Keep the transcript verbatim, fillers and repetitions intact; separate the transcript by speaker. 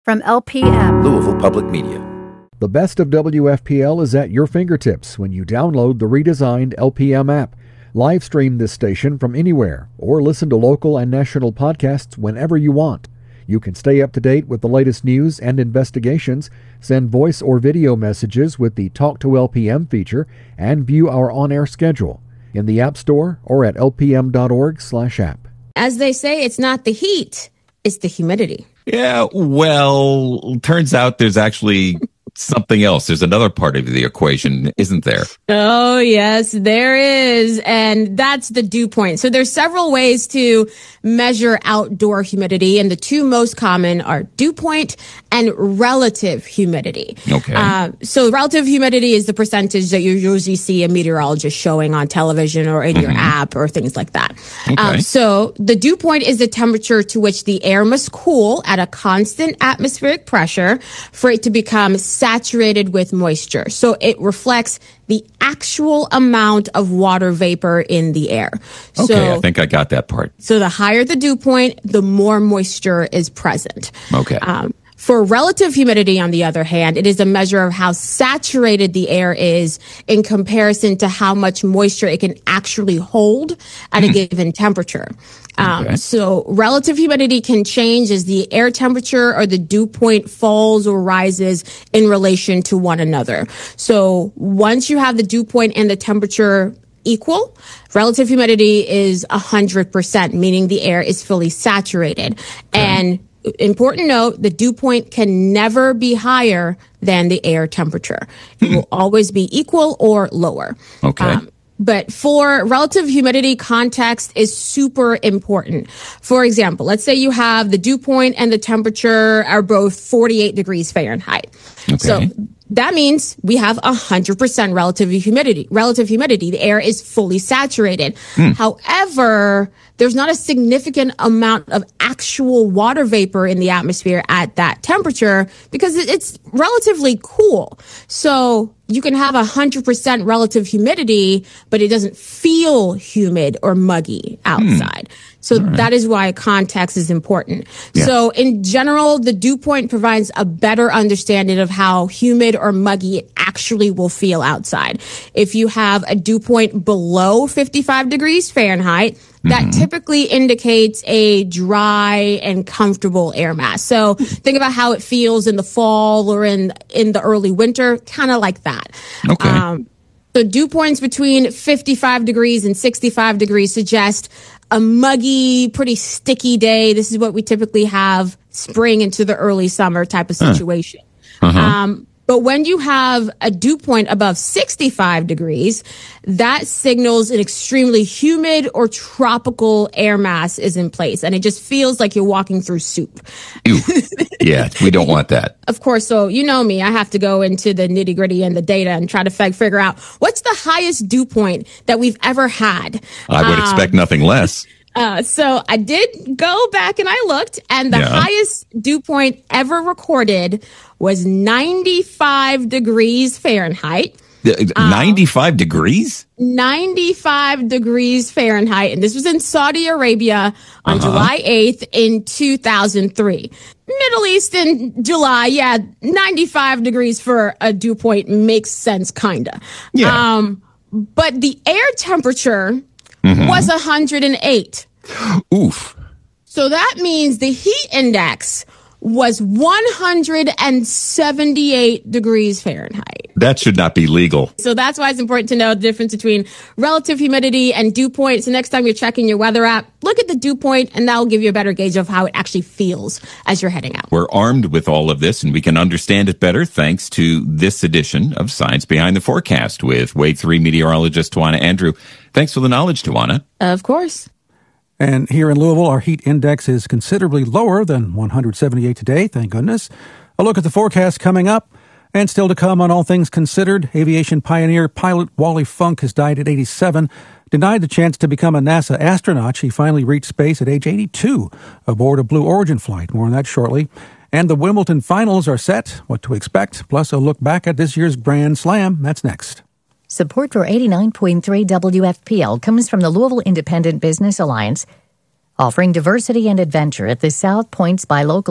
Speaker 1: From L P M,
Speaker 2: Louisville Public Media.
Speaker 3: The best of W F P L is at your fingertips when you download the redesigned L P M app. Live stream this station from anywhere or listen to local and national podcasts whenever you want. You can stay up to date with the latest news and investigations, send voice or video messages with the Talk to L P M feature, and view our on-air schedule in the App Store or at l p m dot org slash app.
Speaker 4: As they say, it's not the heat, it's the humidity.
Speaker 2: Yeah, well, turns out there's actually something else. There's another part of the equation, isn't there?
Speaker 4: Oh, yes, there is. And that's the dew point. So there's several ways to measure outdoor humidity. And the two most common are dew point and relative humidity.
Speaker 2: Okay.
Speaker 4: Uh, so relative humidity is the percentage that you usually see a meteorologist showing on television or in mm-hmm. your app or things like that.
Speaker 2: Okay.
Speaker 4: Um, so the dew point is the temperature to which the air must cool at a constant atmospheric pressure for it to become saturated with moisture. So it reflects the actual amount of water vapor in the air.
Speaker 2: Okay,
Speaker 4: so,
Speaker 2: I think I got that part.
Speaker 4: So the higher the dew point, the more moisture is present.
Speaker 2: Okay.
Speaker 4: Um, For relative humidity, on the other hand, it is a measure of how saturated the air is in comparison to how much moisture it can actually hold at a given temperature. Um,
Speaker 2: Okay.
Speaker 4: So relative humidity can change as the air temperature or the dew point falls or rises in relation to one another. So once you have the dew point and the temperature equal, relative humidity is one hundred percent, meaning the air is fully saturated. Okay. And important note, the dew point can never be higher than the air temperature. It will always be equal or lower.
Speaker 2: Okay. Um,
Speaker 4: but for relative humidity, context is super important. For example, let's say you have the dew point and the temperature are both forty-eight degrees Fahrenheit.
Speaker 2: Okay.
Speaker 4: So that means we have one hundred percent relative humidity. Relative humidity, the air is fully saturated. Hmm. However, there's not a significant amount of actual water vapor in the atmosphere at that temperature because it's relatively cool. So you can have one hundred percent relative humidity, but it doesn't feel humid or muggy outside. Hmm. So right. That is why context is important. Yeah. So in general, the dew point provides a better understanding of how humid or muggy it actually will feel outside. If you have a dew point below fifty-five degrees Fahrenheit, that mm-hmm. typically indicates a dry and comfortable air mass. So think about how it feels in the fall or in in the early winter, kind of like that.
Speaker 2: Okay.
Speaker 4: Um, so dew points between fifty-five degrees and sixty-five degrees suggest a muggy, pretty sticky day. This is what we typically have spring into the early summer type of situation.
Speaker 2: Uh-huh.
Speaker 4: Um, But when you have a dew point above sixty-five degrees, that signals an extremely humid or tropical air mass is in place. And it just feels like you're walking through soup.
Speaker 2: Ew. Yeah, we don't want that.
Speaker 4: Of course. So you know me, I have to go into the nitty gritty and the data and try to f- figure out what's the highest dew point that we've ever had.
Speaker 2: I would um, expect nothing less.
Speaker 4: Uh, so I did go back and I looked, and the
Speaker 2: yeah.
Speaker 4: highest dew point ever recorded was ninety-five degrees Fahrenheit.
Speaker 2: ninety-five um, degrees?
Speaker 4: ninety-five degrees Fahrenheit. And this was in Saudi Arabia on uh-huh. July eighth in two thousand three. Middle East in July, yeah, ninety-five degrees for a dew point makes sense, kinda.
Speaker 2: Yeah.
Speaker 4: Um, but the air temperature mm-hmm. was one hundred eight.
Speaker 2: Oof.
Speaker 4: So that means the heat index was one hundred seventy-eight degrees Fahrenheit.
Speaker 2: That should not be legal.
Speaker 4: So that's why it's important to know the difference between relative humidity and dew point. So next time you're checking your weather app, look at the dew point, and that will give you a better gauge of how it actually feels as you're heading out.
Speaker 2: We're armed with all of this, and we can understand it better thanks to this edition of Science Behind the Forecast with Wave three meteorologist Tawana Andrew. Thanks for the knowledge, Tawana.
Speaker 4: Of course.
Speaker 5: And here in Louisville, our heat index is considerably lower than one hundred seventy-eight today, thank goodness. A look at the forecast coming up, and still to come on All Things Considered. Aviation pioneer pilot Wally Funk has died at eighty-seven. Denied the chance to become a NASA astronaut, she finally reached space at age eighty-two aboard a Blue Origin flight. More on that shortly. And the Wimbledon finals are set, what to expect, plus a look back at this year's Grand Slam. That's next.
Speaker 1: Support for eighty-nine point three W F P L comes from the Louisville Independent Business Alliance, offering diversity and adventure at the South Points by Local.